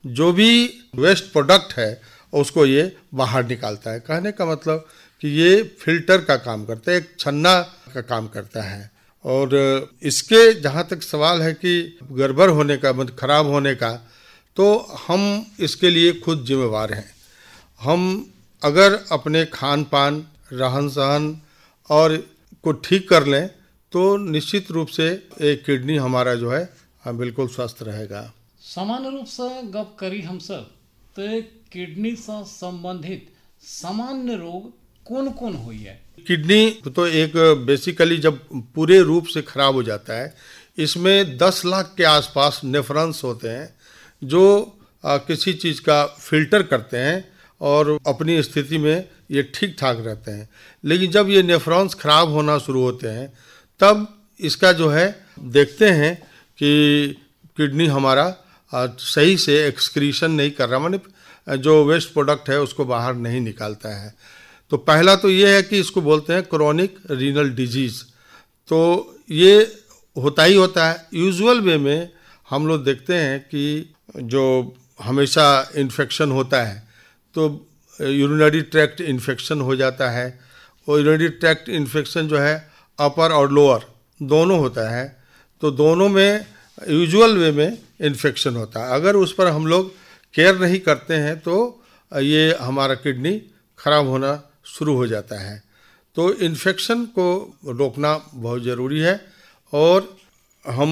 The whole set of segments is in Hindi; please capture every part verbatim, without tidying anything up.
जो भी वेस्ट प्रोडक्ट है उसको ये बाहर निकालता है। कहने का मतलब कि ये फिल्टर का काम करता है, एक छन्ना का काम करता है। और इसके जहाँ तक सवाल है कि गड़बड़ होने का, मतलब खराब होने का, तो हम इसके लिए खुद जिम्मेवार हैं। हम अगर अपने खान पान, रहन सहन और को ठीक कर लें तो निश्चित रूप से एक किडनी हमारा जो है बिल्कुल स्वस्थ रहेगा। सामान्य रूप से गप करी हम सब तो किडनी से संबंधित सामान्य रोग कौन कौन हुई है? किडनी तो एक बेसिकली जब पूरे रूप से खराब हो जाता है, इसमें दस लाख के आसपास नेफ्रॉन्स होते हैं जो आ, किसी चीज़ का फिल्टर करते हैं और अपनी स्थिति में ये ठीक ठाक रहते हैं। लेकिन जब ये नेफ्रॉन्स खराब होना शुरू होते हैं तब इसका जो है देखते हैं कि किडनी हमारा आ, सही से एक्सक्रीशन नहीं कर रहा, माने जो वेस्ट प्रोडक्ट है उसको बाहर नहीं निकालता है। तो पहला तो ये है कि इसको बोलते हैं क्रोनिक रीनल डिजीज़। तो ये होता ही होता है। यूजुअल वे में हम लोग देखते हैं कि जो हमेशा इन्फेक्शन होता है तो यूरिनरी ट्रैक्ट इन्फेक्शन हो जाता है। और यूरिनरी ट्रैक्ट इन्फेक्शन जो है अपर और लोअर दोनों होता है, तो दोनों में यूजुअल वे में इन्फेक्शन होता है। अगर उस पर हम लोग केयर नहीं करते हैं तो ये हमारा किडनी खराब होना शुरू हो जाता है। तो इन्फेक्शन को रोकना बहुत ज़रूरी है। और हम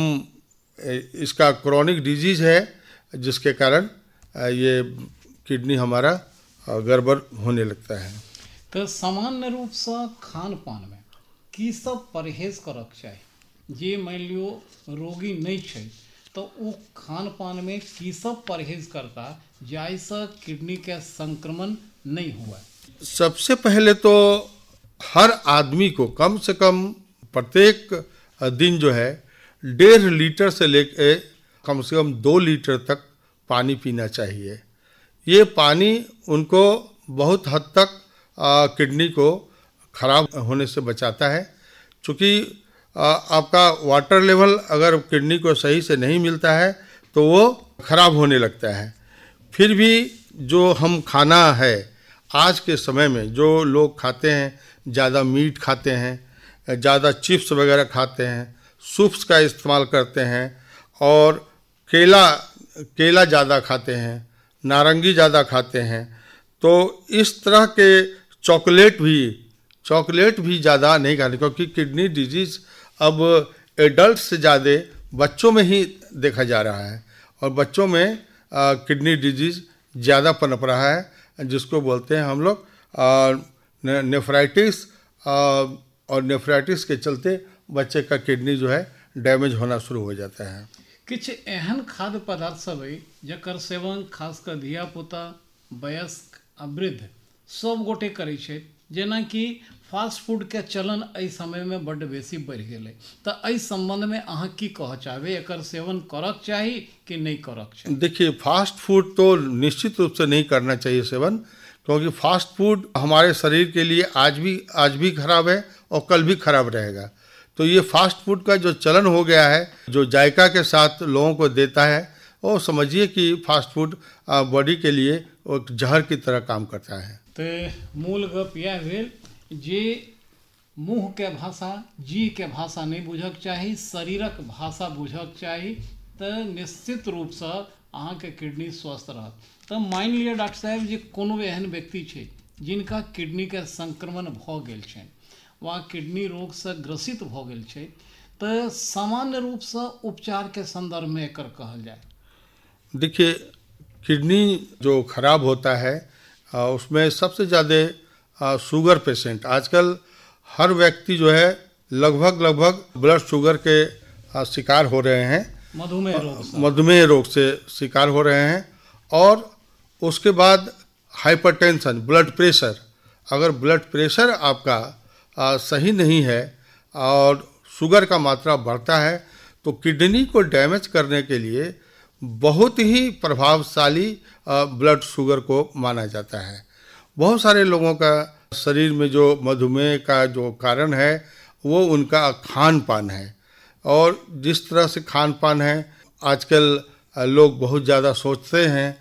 इसका क्रोनिक डिजीज़ है जिसके कारण ये किडनी हमारा गड़बड़ होने लगता है। तो सामान्य रूप से खान पान में की सब परहेज करक चाहिए? जे मान लियो रोगी नहीं है तो वो खान पान में की सब परहेज करता जैसे किडनी के संक्रमण नहीं हुआ? सबसे पहले तो हर आदमी को कम से कम प्रत्येक दिन जो है डेढ़ लीटर से लेकर कम से कम दो लीटर तक पानी पीना चाहिए। ये पानी उनको बहुत हद तक आ, किडनी को खराब होने से बचाता है। चूँकि आपका वाटर लेवल अगर किडनी को सही से नहीं मिलता है तो वो खराब होने लगता है। फिर भी जो हम खाना है आज के समय में, जो लोग खाते हैं, ज़्यादा मीट खाते हैं, ज़्यादा चिप्स वगैरह खाते हैं, सूप्स का इस्तेमाल करते हैं और केला केला ज़्यादा खाते हैं, नारंगी ज़्यादा खाते हैं, तो इस तरह के चॉकलेट भी चॉकलेट भी ज़्यादा नहीं खाते, क्योंकि किडनी डिजीज़ अब एडल्ट से ज़्यादा बच्चों में ही देखा जा रहा है। और बच्चों में आ, किडनी डिजीज़ ज़्यादा पनप रहा है, जिसको बोलते हैं हम लोग ने, नेफ्राइटिस। और नेफ्राइटिस के चलते बच्चे का किडनी जो है डैमेज होना शुरू हो जाता है। किछ एहन खाद्य पदार्थ सब है जकर सेवन खासकर धिया पुता, वयस्क आ वृद्ध सब गोटे करै छै, जेना कि फास्ट फूड के चलन एहि समय में बड्ड बेसी बढ़ गेलै। तो एहि संबंध में अहाँ की कह चाहबे, एकर सेवन करक चाही कि नहीं करक चाही? देखिए, फास्ट फूड तो निश्चित रूप से नहीं करना चाहिए सेवन, क्योंकि फास्ट फूड हमारे शरीर के लिए आज भी आज भी खराब है और कल भी खराब रहेगा। तो ये फास्ट फूड का जो चलन हो गया है, जो जायका के साथ लोगों को देता है, वो समझिए कि फास्ट फूड बॉडी के लिए एक जहर की तरह काम करता है। तो मूल गप यह भेल जे मुँह के भाषा, जी के भाषा नहीं बुझक चाही, शरीरक भाषा बुझक चाही, तो निश्चित रूप से अहाँ के किडनी स्वस्थ रहत। तो मान लिअ डॉक्टर साहब जे कोनो एहन व्यक्ति छै जिनका किडनी के संक्रमण भ गेल छै वा किडनी रोग से ग्रसित भ गेल छै, तो सामान्य रूप से उपचार के संदर्भ में एकर कहल जाए? देखिए, किडनी जो खराब होता है उसमें सबसे ज़्यादा शुगर पेशेंट, आजकल हर व्यक्ति जो है लगभग लगभग ब्लड शुगर के शिकार हो रहे हैं, मधुमेह रोग मधुमेह रोग से शिकार हो रहे हैं। और उसके बाद हाइपरटेंशन, ब्लड प्रेशर, अगर ब्लड प्रेशर आपका आ, सही नहीं है और शुगर का मात्रा बढ़ता है तो किडनी को डैमेज करने के लिए बहुत ही प्रभावशाली ब्लड शुगर को माना जाता है। बहुत सारे लोगों का शरीर में जो मधुमेह का जो कारण है वो उनका खान पान है। और जिस तरह से खान पान है, आजकल लोग बहुत ज़्यादा सोचते हैं